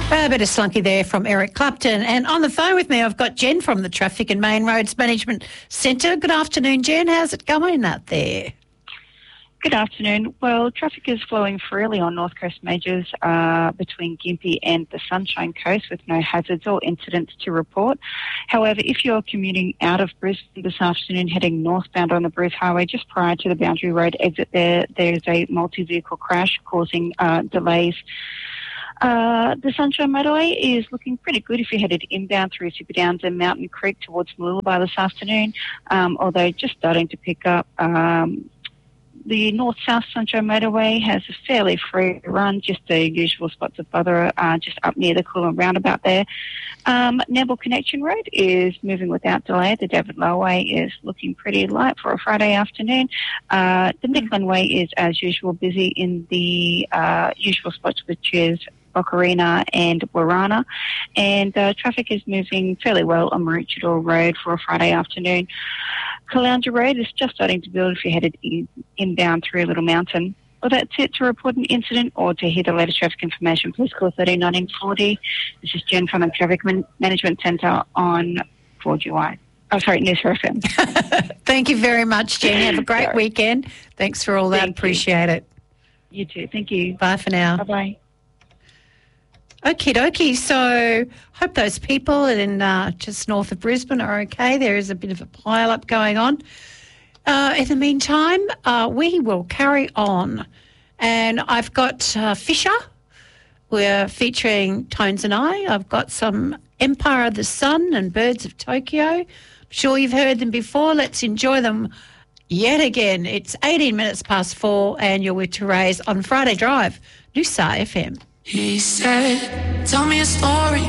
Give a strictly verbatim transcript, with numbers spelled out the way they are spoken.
A bit of slunky there from Eric Clapton. And on the phone with me, I've got Jen from the Traffic and Main Roads Management Centre. Good afternoon, Jen. How's it going out there? Good afternoon. Well, traffic is flowing freely on North Coast Majors uh, between Gympie and the Sunshine Coast with no hazards or incidents to report. However, if you're commuting out of Brisbane this afternoon heading northbound on the Bruce Highway, just prior to the Boundary Road exit there, there's a multi-vehicle crash causing uh, delays. Uh, the Sunshine Motorway is looking pretty good if you're headed inbound through Super Downs and Mountain Creek towards Mooloolaba this afternoon, um, although just starting to pick up. Um, the North-South Sunshine Motorway has a fairly free run, just the usual spots of bother uh, just up near the Coolum roundabout there. Um, Neville Connection Road is moving without delay. The David Low Way is looking pretty light for a Friday afternoon. Uh, the Nicklin Way is, as usual, busy in the uh, usual spots, which is Bocarina and Warana, and uh, traffic is moving fairly well on Maroochydore Road for a Friday afternoon. Caloundra Road is just starting to build if you're headed in, inbound through Little Mountain. Well, that's it. To report an incident or to hear the latest traffic information, please call thirteen nineteen forty. This is Jen from the Traffic Man- Management Centre on four G Y. Oh, sorry, News for F M. Thank you very much, Jen. Have a great sorry. weekend. Thanks for all that. Thank Appreciate you. it. You too. Thank you. Bye for now. Bye-bye. Okie dokie. So hope those people in uh, just north of Brisbane are okay. There is a bit of a pile-up going on. Uh, in the meantime, uh, we will carry on. And I've got uh, Fisher. We're featuring Tones and I. I've got some Empire of the Sun and Birds of Tokyo. I'm sure you've heard them before. Let's enjoy them yet again. It's eighteen minutes past four and you're with Therese on Friday Drive, Noosa F M. He said, tell me a story,